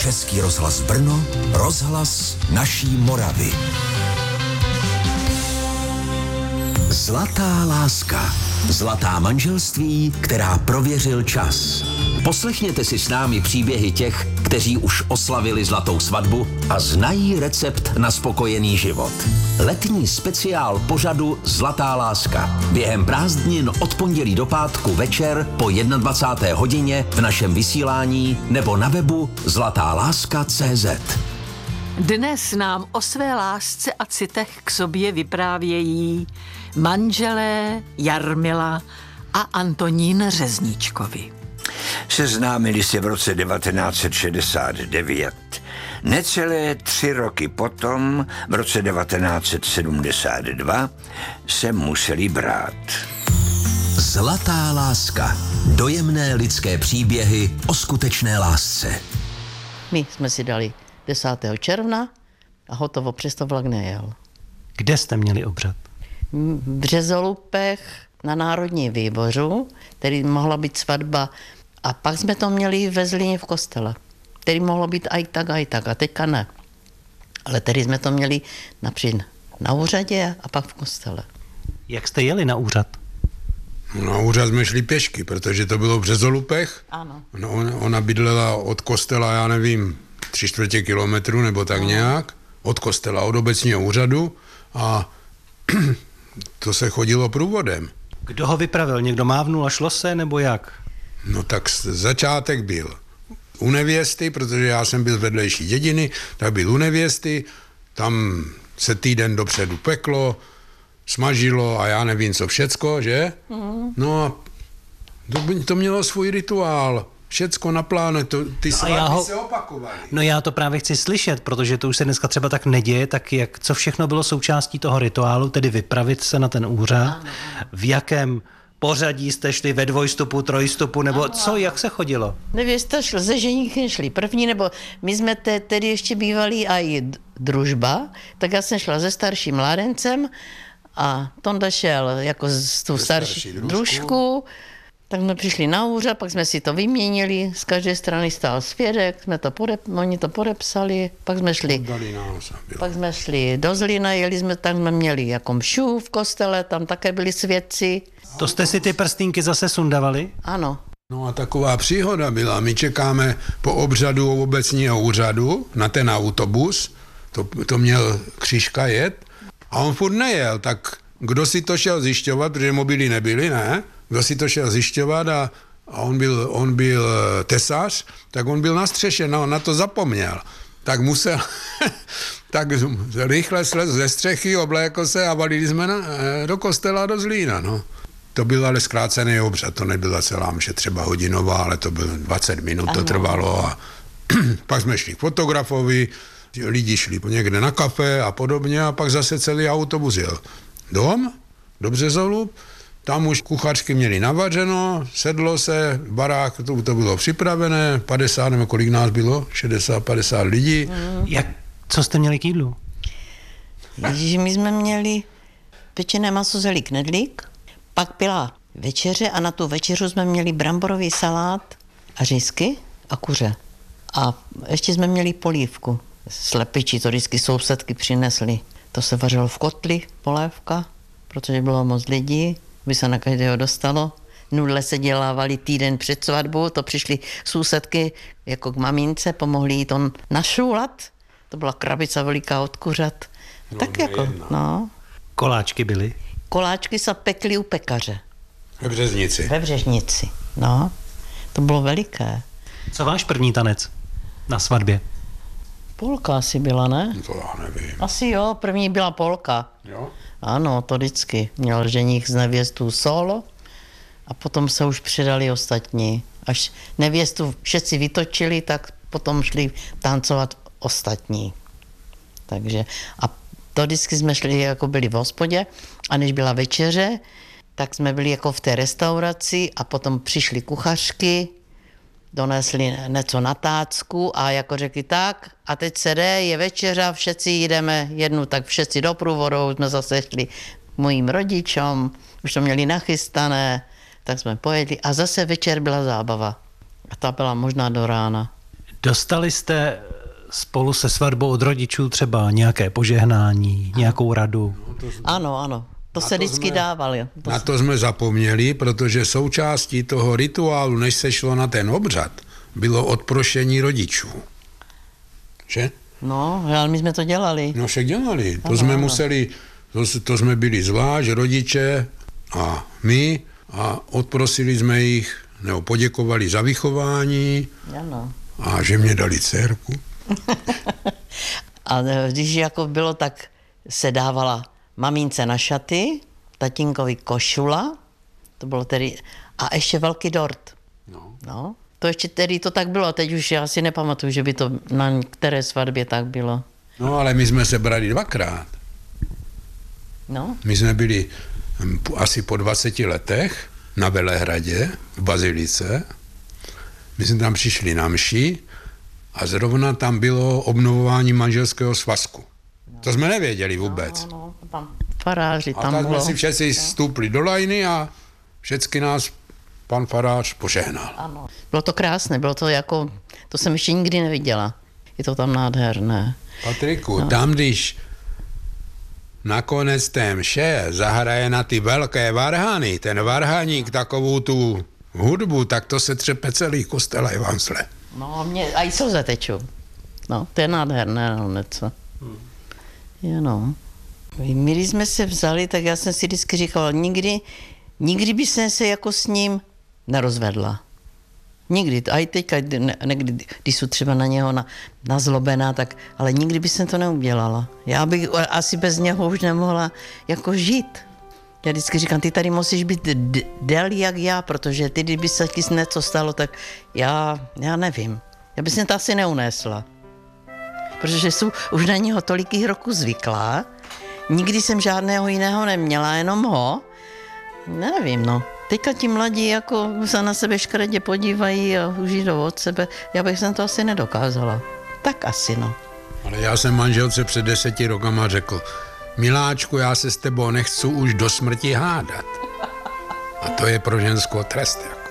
Český rozhlas Brno, rozhlas naší Moravy. Zlatá láska. Zlatá manželství, která prověřil čas. Poslechněte si s námi příběhy těch, kteří už oslavili zlatou svatbu a znají recept na spokojený život. Letní speciál pořadu Zlatá láska. Během prázdnin od pondělí do pátku večer po 21. hodině v našem vysílání nebo na webu zlatáláska.cz. Dnes nám o své lásce a citech k sobě vyprávějí manželé Jarmila a Antonín Řezničkovi. Seznámili se v roce 1969. Necelé 3 roky potom, v roce 1972, se museli brát. Zlatá láska. Dojemné lidské příběhy o skutečné lásce. My jsme si dali 10. června a hotovo, přesto vlak nejel. Kde jste měli obřad? V Březolupech na Národní výboru, který mohla být svatba, a pak jsme to měli ve Zlíně v kostele, který mohlo být aj tak, a teďka ne. Ale tady jsme to měli například na úřadě a pak v kostele. Jak jste jeli na úřad? Na úřad jsme šli pěšky, protože to bylo v Březolupech. Ano. No, ona bydlela od kostela, já nevím, 3/4 kilometru nebo tak nějak, od kostela, od obecního úřadu a to se chodilo průvodem. Kdo ho vypravil? Někdo mávnul a šlo se, nebo jak? No tak začátek byl u nevěsty, protože já jsem byl z vedlejší dědiny, tak byl u nevěsty, tam se týden dopředu peklo, smažilo a já nevím co všecko, že? No a to mělo svůj rituál. Všecko na pláne, ty svatby se opakovaly. No já to právě chci slyšet, protože to už se dneska třeba tak neděje, tak co všechno bylo součástí toho rituálu, tedy vypravit se na ten úřad, v jakém pořadí jste šli, ve dvojstupu, trojstupu, nebo co, jak se chodilo? Nevěsta šla, ze ženíchem šli první, nebo my jsme tedy ještě bývali aj družba, tak já jsem šla se starším mládencem a Tonda šel jako s tu starší družku. Tak jsme přišli na úřad, pak jsme si to vyměnili, z každé strany stál svědek, oni to podepsali, pak jsme šli do Zlína, jeli jsme, tam jsme měli jako mšu v kostele, tam také byli svědci. To jste si ty prstínky zase sundavali? Ano. No a taková příhoda byla, my čekáme po obřadu obecního úřadu na ten autobus, to měl Křížka jet a on furt nejel, tak kdo si to šel zjišťovat, protože mobily nebyly, ne? Kdo si to šel zjišťovat a on byl tesař, tak on byl na střeše, no, na to zapomněl. Tak musel, tak rychle slez ze střechy, oblékl se a valili jsme do kostela do Zlína, no. To byl ale zkrácený obřad, to nebyla celá mše třeba hodinová, ale to bylo 20 minut, to trvalo a pak jsme šli k fotografovi, lidi šli někde na kafe a podobně a pak zase celý autobus jel do Březolup. Tam už kuchařky měli navařeno, sedlo se, barák, to bylo připravené, 50, nebo kolik nás bylo, 60-50 lidí. Co jste měli k jídlu? Ježíš, my jsme měli pečené maso, zelí, knedlík, pak byla večeře a na tu večeřu jsme měli bramborový salát a řízky a kuře. A ještě jsme měli polívku. Slepiči, to vždycky sousedky přinesly. To se vařilo v kotli, polévka, protože bylo moc lidí, by se na každého dostalo. Nudle se dělávali týden před svatbou, to přišly sousedky jako k mamince, pomohli jí to našulat. To byla krabice veliká od kuřat. No, tak jako, no. Koláčky byly? Koláčky se pekly u pekaře. Ve Březnici. Ve Březnici, no. To bylo veliké. Co váš první tanec na svatbě? Polka asi byla, ne? To já nevím. Asi jo, první byla polka. Jo? Ano, to vždycky. Měl ženich z nevěstou solo a potom se už přidali ostatní. Až nevěstu všetci vytočili, tak potom šli tancovat ostatní. Takže a to vždycky jsme šli, jako byli v hospodě a než byla večeře, tak jsme byli jako v té restauraci a potom přišly kuchařky, donesli něco na tácku a jako řekli tak a teď se jde, je večeře, všetci jdeme jednu, tak všetci do průvodu, jsme zase šli k mojím rodičům, už to měli nachystané, tak jsme pojedli a zase večer byla zábava. A ta byla možná do rána. Dostali jste spolu se svatbou od rodičů třeba nějaké požehnání, nějakou radu? Ano. To se vždycky dávalo. Na to jsme zapomněli, protože součástí toho rituálu, než se šlo na ten obřad, bylo odprošení rodičů. Že? No, ale my jsme to dělali. No však dělali. To jsme museli, to jsme byli zvlášť, rodiče a my, a odprosili jsme jich, nebo poděkovali za vychování. Ano. A že mě dali dcerku. A když jako bylo, tak se dávala mamince na šaty, tatínkovi košula, to bylo tedy, a ještě velký dort. No. To ještě tedy to tak bylo, teď už já si nepamatuju, že by to na které svatbě tak bylo. No ale my jsme se brali dvakrát. No. My jsme byli asi po 20 letech na Velehradě v Bazilice. My jsme tam přišli na mši a zrovna tam bylo obnovování manželského svazku. To jsme nevěděli vůbec. No, tam faráři A tam tak bylo. jsme si všichni stoupli do lajny a všechny nás pan farář požehnal. Ano. Bylo to krásné, bylo to jako, to jsem ještě nikdy neviděla. Je to tam nádherné. Patriku, tam když nakonec té mše zahraje na ty velké varhany, ten varhaník takovou tu hudbu, tak to se třepe celý kostel a vám zle. No, a i slze tečou. No, to je nádherné, no, něco. Jenom. My, když jsme se vzali, tak já jsem si vždycky říkala, nikdy by jsem se jako s ním nerozvedla. Nikdy. A i teďka, někdy, když jsou třeba na něho nazlobená, tak, ale nikdy by jsem to neudělala. Já bych asi bez něho už nemohla jako žít. Já vždycky říkám, ty tady musíš být dél jak já, protože ty, kdyby se něco stalo, tak já nevím. Já bych se to asi neunesla. Protože jsou už na něho tolikých roků zvyklá. Nikdy jsem žádného jiného neměla, jenom ho. Nevím, no. Teďka ti mladí jako se na sebe škaredě podívají a už jdou od sebe. Já bych jsem to asi nedokázala. Tak asi, no. Ale já jsem manželce před 10 rokama řekl, miláčku, já se s tebou nechci už do smrti hádat. A to je pro ženskou trest. Jako.